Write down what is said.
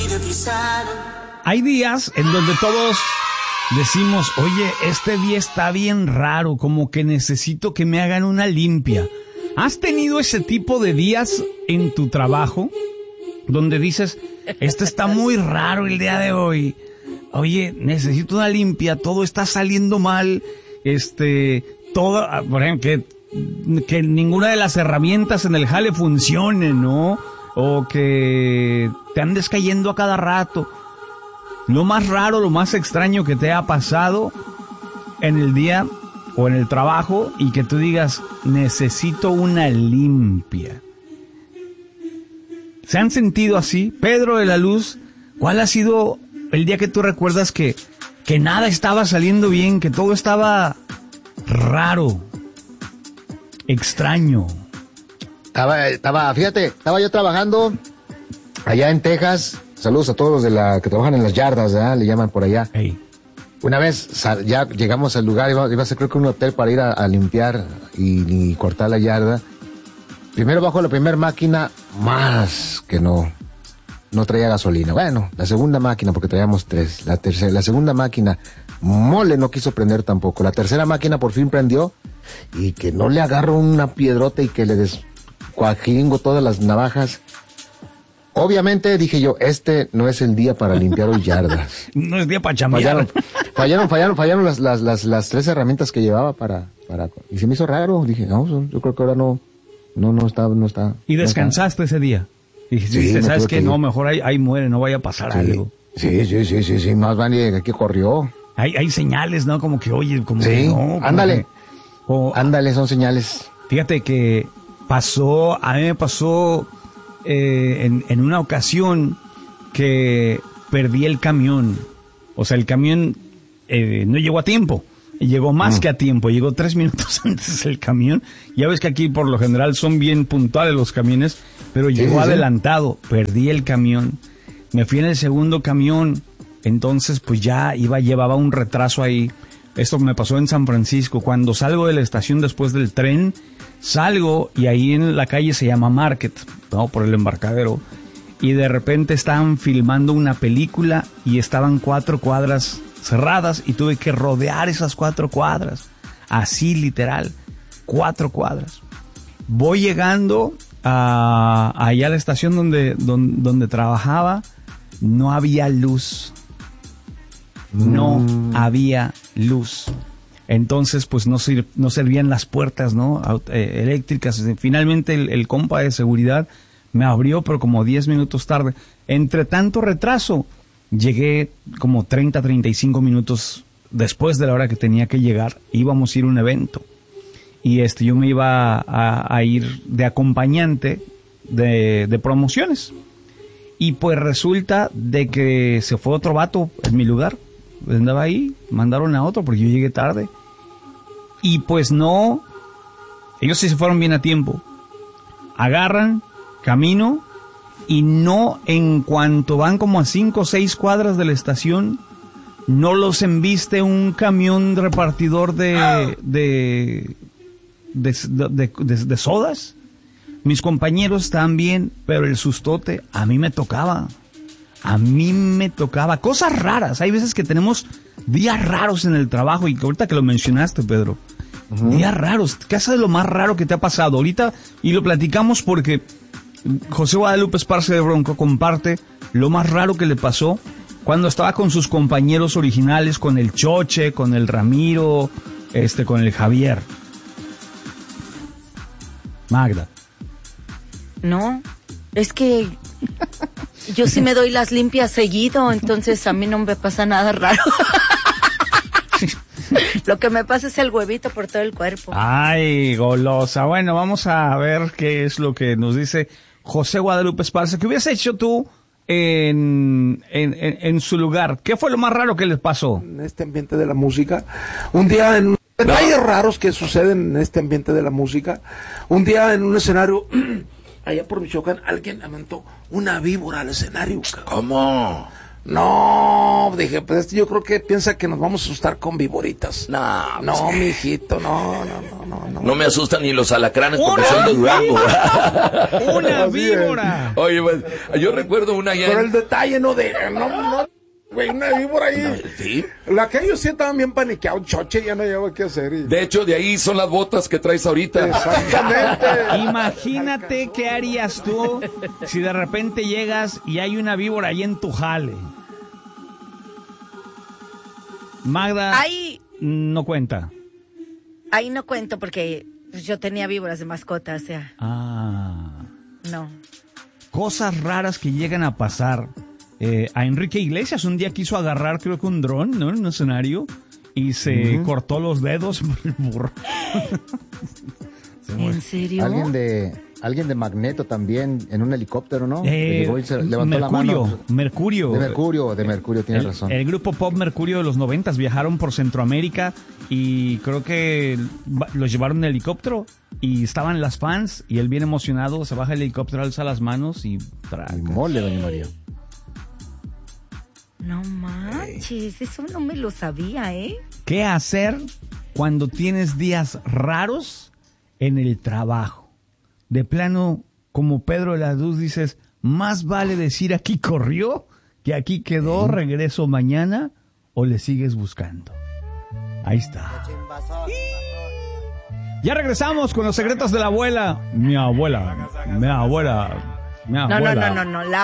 Hay días en donde todos decimos, oye, este día está bien raro, como que necesito que me hagan una limpia. ¿Has tenido ese tipo de días en tu trabajo donde dices, este está muy raro el día de hoy? Oye, necesito una limpia, todo está saliendo mal, todo, por ejemplo, que ninguna de las herramientas en el jale funcione, ¿no? O que te andes cayendo a cada rato. Lo más raro, lo más extraño que te ha pasado en el día o en el trabajo y que tú digas, necesito una limpia. ¿Se han sentido así? Pedro de la Luz, ¿cuál ha sido el día que tú recuerdas que nada estaba saliendo bien, que todo estaba raro, extraño? Fíjate, estaba yo trabajando allá en Texas. Saludos a todos los que trabajan en las yardas, ¿verdad? Le llaman por allá. Hey. Una vez ya llegamos al lugar, iba a ser creo que un hotel para ir a limpiar y cortar la yarda. Primero bajo la primera máquina, más que no traía gasolina. Bueno, la segunda máquina, porque traíamos 3. La segunda máquina, mole, no quiso prender tampoco. La tercera máquina por fin prendió y que no le agarro una piedrota y que le descuajingo todas las navajas. Obviamente dije yo, no es el día para limpiar hoy yardas. No es día para chambear. Fallaron las 3 herramientas que llevaba para y se me hizo raro. Dije, no, yo creo que ahora no está. ¿Y descansaste ese día? Y dijiste, sí, ¿sabes qué? No, mejor ahí muere, no vaya a pasar algo. Sí, más vale que corrió. Hay señales, ¿no? Como que, oye, como que no. Ándale. Ándale, son señales. Fíjate que a mí me pasó en una ocasión que perdí el camión. O sea, el camión no llegó a tiempo. Llegó más que a tiempo. Llegó 3 minutos antes el camión. Ya ves que aquí por lo general son bien puntuales los camiones, pero llegó adelantado. Perdí el camión. Me fui en el segundo camión. Entonces pues ya llevaba un retraso ahí. Esto me pasó en San Francisco. Cuando salgo de la estación después del tren, salgo y ahí en la calle se llama Market, ¿no? Por el embarcadero. Y de repente estaban filmando una película y estaban 4 cuadras cerradas y tuve que rodear esas 4 cuadras. Así literal, 4 cuadras. Voy llegando allá a la estación donde trabajaba. No había luz. No había luz. Entonces, pues no servían las puertas, ¿no? Eléctricas. Finalmente el compa de seguridad me abrió, pero como 10 minutos tarde. Entre tanto retraso, llegué como 35 minutos después de la hora que tenía que llegar. Íbamos a ir a un evento. Y yo me iba a ir de acompañante de promociones. Y pues resulta de que se fue otro vato en mi lugar. Andaba ahí, mandaron a otro porque yo llegué tarde. Y pues no, ellos sí se fueron bien a tiempo. Agarran camino y no, en cuanto van como a 5 o 6 cuadras de la estación, no los embiste un camión repartidor de sodas. Mis compañeros estaban bien, pero el sustote a mí me tocaba. Cosas raras. Hay veces que tenemos días raros en el trabajo y que ahorita que lo mencionaste, Pedro. Días raros. ¿Qué es lo más raro que te ha pasado? Ahorita, y lo platicamos porque José Guadalupe Esparza de Bronco comparte lo más raro que le pasó cuando estaba con sus compañeros originales, con el Choche, con el Ramiro, con el Javier. Magda. No, es que yo sí me doy las limpias seguido, entonces a mí no me pasa nada raro. Lo que me pasa es el huevito por todo el cuerpo. Ay, golosa. Bueno, vamos a ver qué es lo que nos dice José Guadalupe Esparza. ¿Qué hubieras hecho tú en su lugar? ¿Qué fue lo más raro que les pasó? En este ambiente de la música, un día en detalles raros que suceden en este ambiente de la música, un día en un escenario allá por Michoacán, alguien aventó una víbora al escenario. ¿Cómo? No, dije, pues yo creo que piensa que nos vamos a asustar con viboritas. No, mijito, no. No me asustan ni los alacranes porque soy de Durango. ¡Una víbora! Oye, pues, yo recuerdo una ya... Pero el detalle no, güey, una víbora ahí. ¿Sí? La que ellos sí estaban bien paniqueados, choche, ya no llevo qué hacer. De hecho, de ahí son las botas que traes ahorita. Exactamente. Imagínate qué harías tú si de repente llegas y hay una víbora ahí en tu jale. Magda no cuenta. Ahí no cuento porque pues, yo tenía víboras de mascota, o sea. No. Cosas raras que llegan a pasar. A Enrique Iglesias un día quiso agarrar, creo que un dron, ¿no? En un escenario y se cortó los dedos por el burro. ¿En serio? Alguien de Magneto también en un helicóptero, ¿no? Llegó y se levantó la mano. Mercurio. De Mercurio, tienes razón. El grupo pop Mercurio de los 90s viajaron por Centroamérica y creo que los llevaron en helicóptero y estaban las fans y él bien emocionado se baja el helicóptero, alza las manos y... Y mole, doña María. No manches, eso no me lo sabía, ¿eh? ¿Qué hacer cuando tienes días raros en el trabajo? De plano, como Pedro de la Luz, dices, más vale decir aquí corrió que aquí quedó, regreso mañana, o le sigues buscando. Ahí está. Ya regresamos con los secretos de la abuela. Mi abuela. No, la